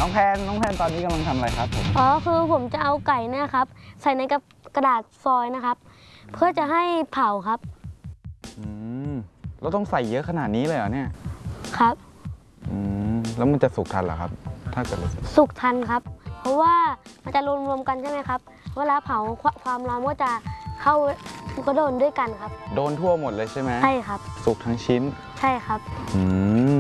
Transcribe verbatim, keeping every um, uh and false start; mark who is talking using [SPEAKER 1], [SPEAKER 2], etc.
[SPEAKER 1] น้องแพนน้องแพนตอนนี้กำลังทำอะไรครับผม
[SPEAKER 2] อ๋อคือผมจะเอาไก่เนี่ยครับใส่ในกระดาษฟอยล์นะครับเพื่อจะให้เผาครับ
[SPEAKER 1] อืมเราต้องใส่เยอะขนาดนี้เลยเหรอเนี่ย
[SPEAKER 2] ครับ
[SPEAKER 1] อืมแล้วมันจะสุกทันเหรอครับถ้าเกิด
[SPEAKER 2] สุกทันครับเพราะว่ามันจะรวมๆกันใช่ไหมครับเวลาเผาความร้อนก็จะเข้าก็โดนด้วยกันครับ
[SPEAKER 1] โดนทั่วหมดเลยใช่ไหม
[SPEAKER 2] ใช่ครับ
[SPEAKER 1] สุกทั้งชิ้น
[SPEAKER 2] ใช่ครับ
[SPEAKER 1] อืม